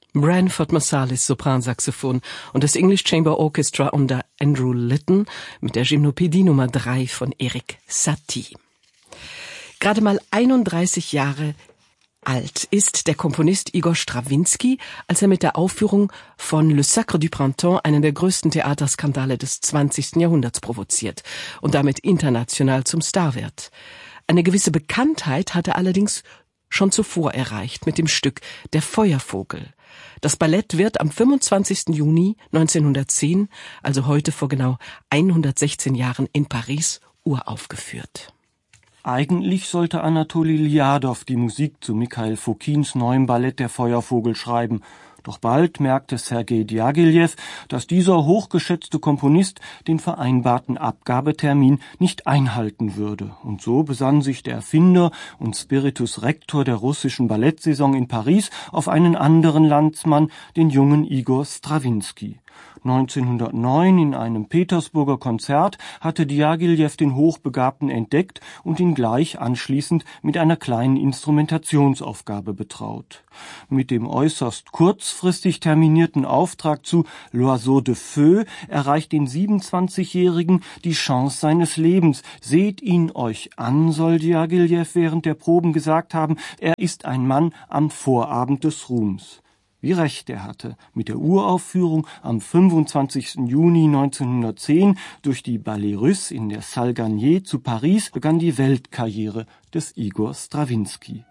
Branford Marsalis, Sopransaxophon und das English Chamber Orchestra unter Andrew Litton mit der Gymnopädie Nummer 3 von Erik Satie. Gerade mal 31 Jahre alt ist der Komponist Igor Strawinski, als er mit der Aufführung von Le Sacre du Printemps einen der größten Theaterskandale des 20. Jahrhunderts provoziert und damit international zum Star wird. Eine gewisse Bekanntheit hat er allerdings schon zuvor erreicht mit dem Stück Der Feuervogel. Das Ballett wird am 25. Juni 1910, also heute vor genau 116 Jahren in Paris, uraufgeführt. Eigentlich sollte Anatoli Ljadow die Musik zu Mikhail Fokins neuem Ballett Der Feuervogel schreiben. Doch bald merkte Sergei Diaghilev, dass dieser hochgeschätzte Komponist den vereinbarten Abgabetermin nicht einhalten würde. Und so besann sich der Erfinder und Spiritus Rector der russischen Ballettsaison in Paris auf einen anderen Landsmann, den jungen Igor Strawinski. 1909 in einem Petersburger Konzert hatte Diaghilev den Hochbegabten entdeckt und ihn gleich anschließend mit einer kleinen Instrumentationsaufgabe betraut. Mit dem äußerst kurzfristig terminierten Auftrag zu L'Oiseau de Feu erreicht den 27-Jährigen die Chance seines Lebens. Seht ihn euch an, soll Diaghilev während der Proben gesagt haben, er ist ein Mann am Vorabend des Ruhms. Wie recht er hatte. Mit der Uraufführung am 25. Juni 1910 durch die Ballet Russe in der Salle Garnier zu Paris begann die Weltkarriere des Igor Strawinski.